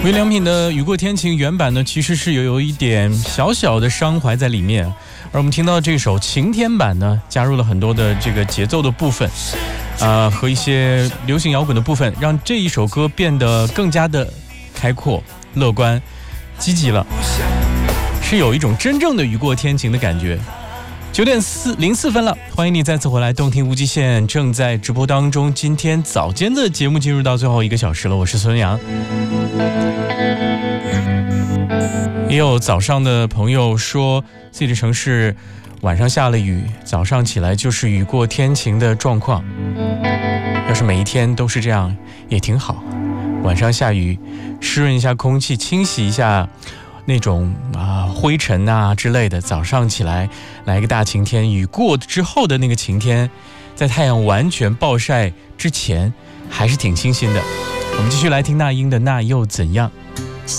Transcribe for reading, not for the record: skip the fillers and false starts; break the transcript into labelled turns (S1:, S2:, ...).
S1: 无印良品的《雨过天晴》原版呢，其实是有一点小小的伤怀在里面，而我们听到这首晴天版呢，加入了很多的这个节奏的部分，和一些流行摇滚的部分，让这一首歌变得更加的开阔、乐观、积极了，是有一种真正的雨过天晴的感觉。9点04分了，欢迎你再次回来，动听无极限正在直播当中。今天早间的节目进入到最后1个小时了，我是孙杨。也有早上的朋友说自己的城市晚上下了雨，早上起来就是雨过天晴的状况。要是每一天都是这样也挺好，晚上下雨湿润一下空气，清洗一下那种灰尘之类的，早上起来来一个大晴天，雨过之后的那个晴天，在太阳完全暴晒之前还是挺清新的。我们继续来听那英的那又怎样。